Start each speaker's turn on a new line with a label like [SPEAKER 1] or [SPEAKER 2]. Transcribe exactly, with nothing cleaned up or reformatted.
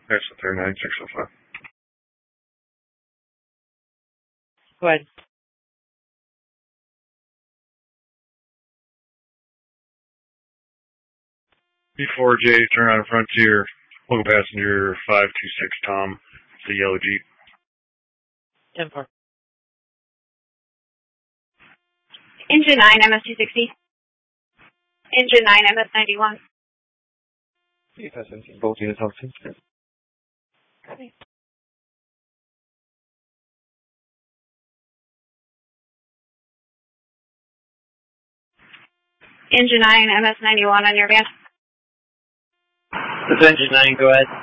[SPEAKER 1] That's the third nine six oh five.
[SPEAKER 2] Go ahead.
[SPEAKER 1] B four J, turn on Frontier, local passenger five two six Tom, it's a yellow Jeep.
[SPEAKER 2] ten four.
[SPEAKER 3] Engine nine, M S two sixty. Engine nine, M S ninety-one.
[SPEAKER 4] Both units on scene.
[SPEAKER 3] Okay. Engine nine, M S ninety-one on your van.
[SPEAKER 2] This is Engine nine, go ahead.